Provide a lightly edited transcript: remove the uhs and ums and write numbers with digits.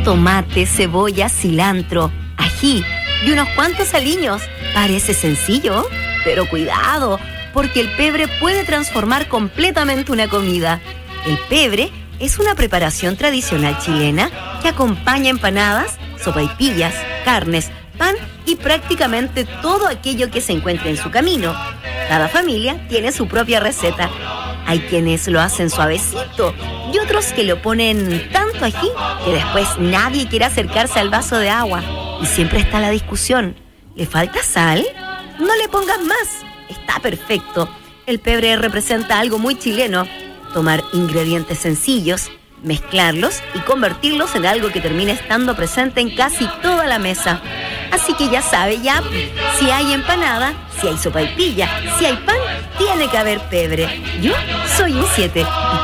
tomate, cebolla, cilantro, ají y unos cuantos aliños. Parece sencillo, pero cuidado, porque el pebre puede transformar completamente una comida. El pebre es una preparación tradicional chilena que acompaña empanadas, sopaipillas, carnes, pan y prácticamente todo aquello que se encuentre en su camino. Cada familia tiene su propia receta. Hay quienes lo hacen suavecito y otros que lo ponen tanto ají que después nadie quiere acercarse al vaso de agua. Y siempre está la discusión. ¿Le falta sal? No le pongas más. Está perfecto. El pebre representa algo muy chileno. Tomar ingredientes sencillos, mezclarlos y convertirlos en algo que termine estando presente en casi toda la mesa. Así que ya sabe, ya, si hay empanada, si hay sopaipilla, si hay pan, tiene que haber pebre. Yo soy un 7.